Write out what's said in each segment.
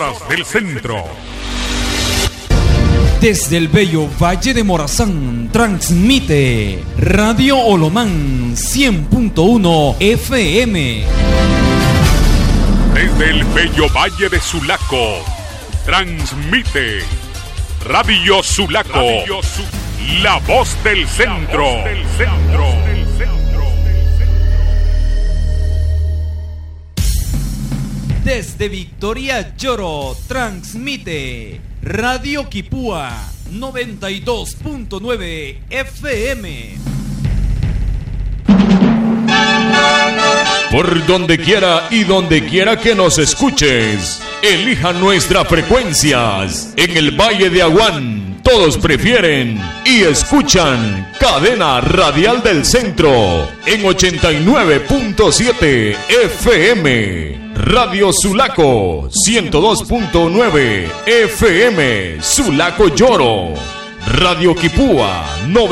Emisoras del Centro. Desde el bello Valle de Morazán transmite Radio Olomán 100.1 FM. Desde el bello Valle de Sulaco transmite Radio Sulaco, la voz del centro. Desde Victoria Lloro transmite Radio Quipúa 92.9 FM. Por donde quiera y donde quiera que nos escuches, elija nuestras frecuencias. En el Valle de Aguán, todos prefieren y escuchan Cadena Radial del Centro en 89.7 FM. Radio Sulaco 102.9 FM, Sulaco Lloro. Radio Quipúa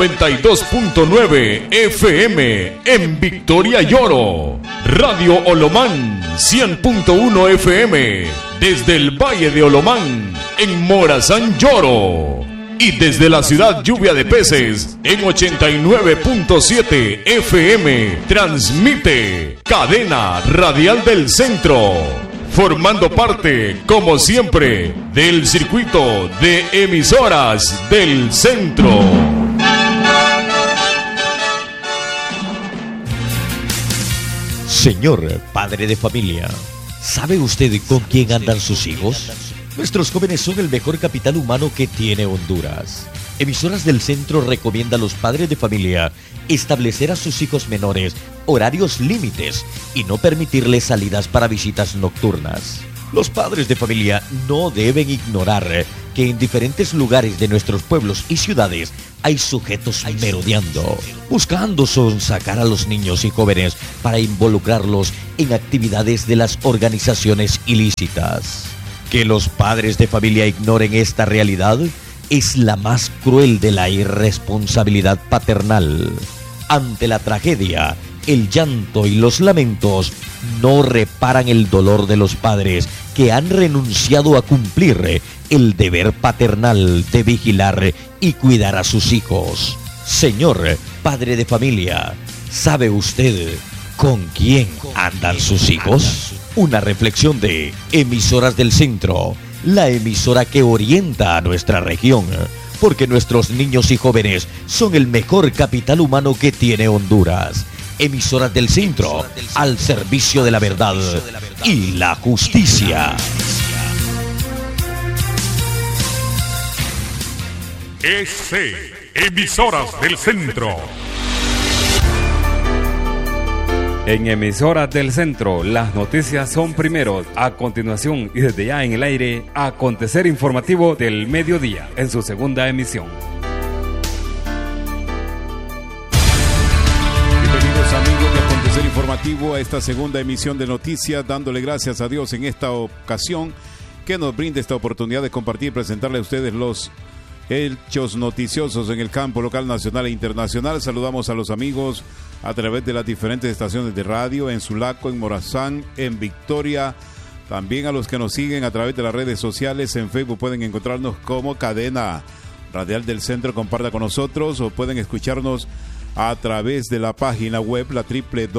92.9 FM en Victoria Lloro. Radio Olomán 100.1 FM desde el Valle de Olomán en Morazán Lloro. Y desde la ciudad Lluvia de Peces en 89.7 FM transmite Cadena Radial del Centro, formando parte, como siempre, del circuito de emisoras del centro. Señor padre de familia, ¿sabe usted con quién andan sus hijos? Nuestros jóvenes son el mejor capital humano que tiene Honduras. Emisoras del Centro recomienda a los padres de familia establecer a sus hijos menores horarios límites y no permitirles salidas para visitas nocturnas. Los padres de familia no deben ignorar que en diferentes lugares de nuestros pueblos y ciudades hay sujetos merodeando, buscando sonsacar a los niños y jóvenes para involucrarlos en actividades de las organizaciones ilícitas. Que los padres de familia ignoren esta realidad es la más cruel de la irresponsabilidad paternal. Ante la tragedia, el llanto y los lamentos no reparan el dolor de los padres que han renunciado a cumplir el deber paternal de vigilar y cuidar a sus hijos. Señor padre de familia, ¿sabe usted con quién andan sus hijos? Una reflexión de Emisoras del Centro, la emisora que orienta a nuestra región, porque nuestros niños y jóvenes son el mejor capital humano que tiene Honduras. Emisoras del Centro, al servicio de la verdad y la justicia. Emisoras del Centro. En Emisoras del Centro, las noticias son primero. A continuación y desde ya en el aire, acontecer informativo del mediodía en su segunda emisión. Bienvenidos amigos de Acontecer Informativo a esta segunda emisión de noticias, dándole gracias a Dios en esta ocasión que nos brinda esta oportunidad de compartir y presentarle a ustedes los hechos noticiosos en el campo local, nacional e internacional. Saludamos a los amigos a través de las diferentes estaciones de radio en Sulaco, en Morazán, en Victoria. También a los que nos siguen a través de las redes sociales. En Facebook pueden encontrarnos como Cadena Radial del Centro. Comparta con nosotros, o pueden escucharnos a través de la página web, la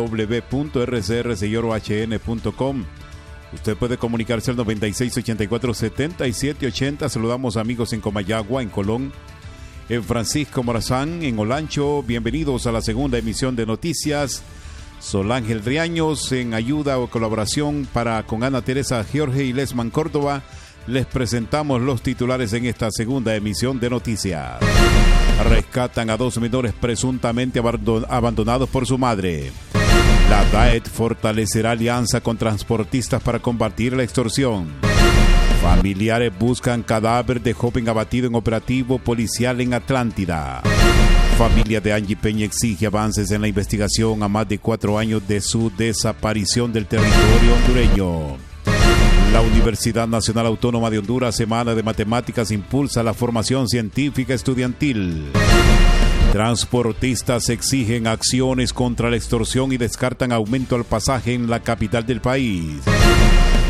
www.rcrcyolohn.com. Usted puede comunicarse al 9684-7780. Saludamos a amigos en Comayagua, en Colón, en Francisco Morazán, en Olancho. Bienvenidos a la segunda emisión de noticias. Solángel Riaños en ayuda o colaboración con Ana Teresa Jorge y Lesman Córdoba. Les presentamos los titulares en esta segunda emisión de noticias. Rescatan a 2 menores presuntamente abandonados por su madre. La DAET fortalecerá alianza con transportistas para combatir la extorsión. Familiares buscan cadáver de joven abatido en operativo policial en Atlántida. Familia de Angie Peña exige avances en la investigación a más de 4 años de su desaparición del territorio hondureño. La Universidad Nacional Autónoma de Honduras, Semana de Matemáticas, impulsa la formación científica estudiantil. Transportistas exigen acciones contra la extorsión y descartan aumento al pasaje en la capital del país.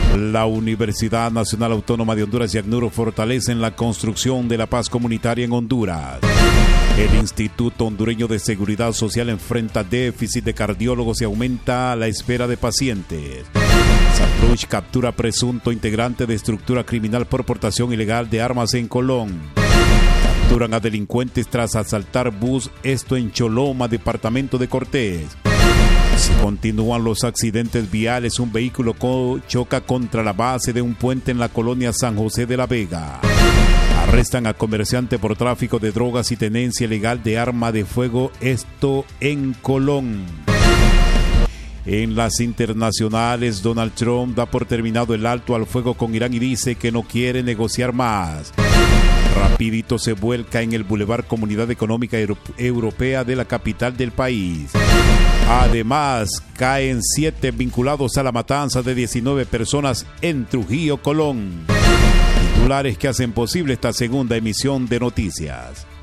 La Universidad Nacional Autónoma de Honduras y ACNUR fortalecen la construcción de la paz comunitaria en Honduras. El Instituto Hondureño de Seguridad Social enfrenta déficit de cardiólogos y aumenta la espera de pacientes. Sapruch captura presunto integrante de estructura criminal por portación ilegal de armas en Colón. Capturan a delincuentes tras asaltar bus, esto en Choloma, departamento de Cortés. Se continúan los accidentes viales. Un vehículo choca contra la base de un puente en la colonia San José de la Vega. Arrestan a comerciante por tráfico de drogas y tenencia ilegal de arma de fuego, esto en Colón. En las internacionales, Donald Trump da por terminado el alto al fuego con Irán y dice que no quiere negociar más. Rapidito se vuelca en el Boulevard Comunidad Económica Europea de la capital del país. Además, caen 7 vinculados a la matanza de 19 personas en Trujillo, Colón. Titulares que hacen posible esta segunda emisión de noticias.